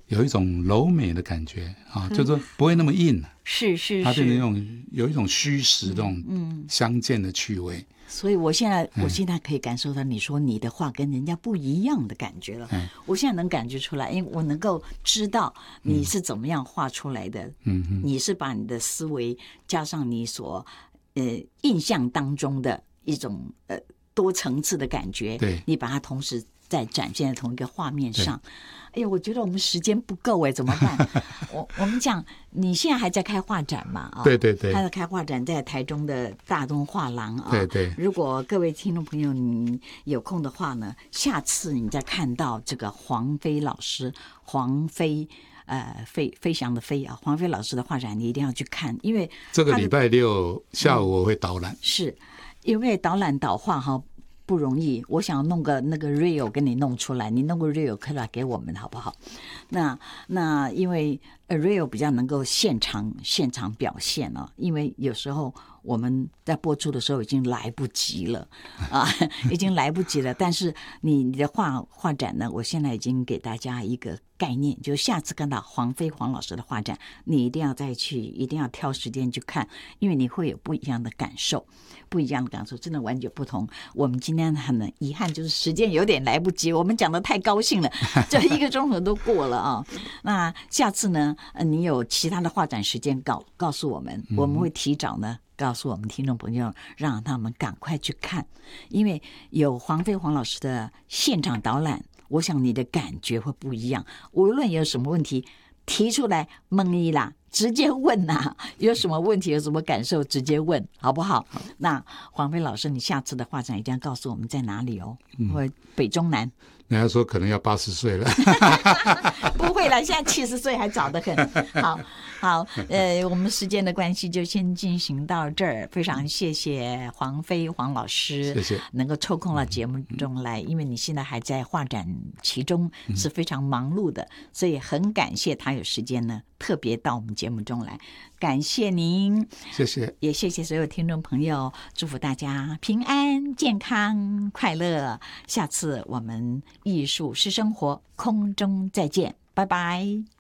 有一种柔美的感觉啊，就是说不会那么硬， 是， 它变成有一种虚实这种相间的趣味。 所以我现在可以感受到你说你的画跟人家不一样的感觉了。我现在能感觉出来，因为我能够知道你是怎么样画出来的。你是把你的思维加上你所印象当中的一种多层次的感觉， 对， 你把它同时在展现在同一个画面上。哎呀，我觉得我们时间不够哎，怎么办？我们讲，你现在还在开画展嘛？ 对对对， 他在开画展，在台中的大东画廊啊。 对对。 如果各位听众朋友你有空的话呢，下次你再看到这个黄飞老师，黄飞飞翔的飞啊，黄飞老师的画展，你一定要去看，因为这个礼拜六下午我会导览。 是因为导览导画哈。不容易，我想弄个那个 reel 给你弄出来，你弄个 reel 出来给我们好不好？那因为 reel 比较能够现场表现了，因为有时候我们在播出的时候已经来不及了啊，已经来不及了。但是你的画展呢，我现在已经给大家一个概念，就下次看到黄老师的画展，你一定要再去，一定要挑时间去看，因为你会有不一样的感受，真的完全不同。我们今天很遗憾，就是时间有点来不及，我们讲得太高兴了，这1个钟头都过了啊。那下次呢，你有其他的画展时间告诉我们，我们会提早呢告诉我们听众朋友，让他们赶快去看，因为有黄老师的现场导览，我想你的感觉会不一样。无论有什么问题提出来问你啦，直接问呐，有什么问题有什么感受直接问好不好？那黄飞老师，你下次的画展一定要告诉我们在哪里哦，或北中南。 人家说可能要80岁了。 不会了，现在70岁还早得很。好，我们时间的关系就先进行到这儿。非常谢谢黄老师， 谢谢能够抽空到节目中来，因为你现在还在画展其中，是非常忙碌的，所以很感谢他有时间呢，特别到我们节目中来。感谢您， 谢谢， 也谢谢所有听众朋友，祝福大家平安、健康、快乐。下次我们艺术是生活空中再见，拜拜。